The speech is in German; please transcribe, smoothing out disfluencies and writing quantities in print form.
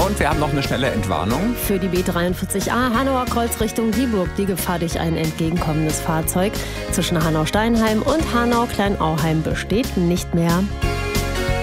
Und wir haben noch eine schnelle Entwarnung. Für die B43a Hanauer Kreuz Richtung Dieburg, die Gefahr durch ein entgegenkommendes Fahrzeug zwischen Hanau-Steinheim und Hanau-Kleinauheim besteht nicht mehr.